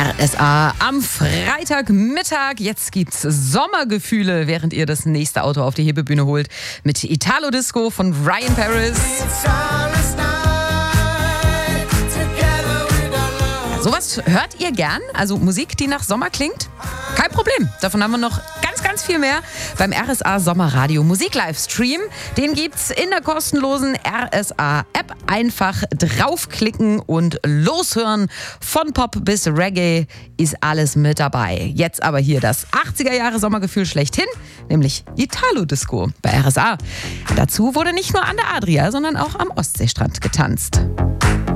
RSA am Freitagmittag. Jetzt gibt's Sommergefühle, während ihr das nächste Auto auf die Hebebühne holt. Mit Italo Disco von Ryan Paris. Sowas hört ihr gern? Also Musik, die nach Sommer klingt? Kein Problem. Davon haben wir noch ganz viel mehr beim RSA Sommerradio Musik-Livestream. Den gibt's in der kostenlosen RSA-App. Einfach draufklicken und loshören. Von Pop bis Reggae ist alles mit dabei. Jetzt aber hier das 80er-Jahre-Sommergefühl schlechthin, nämlich Italo Disco bei RSA. Dazu wurde nicht nur an der Adria, sondern auch am Ostseestrand getanzt.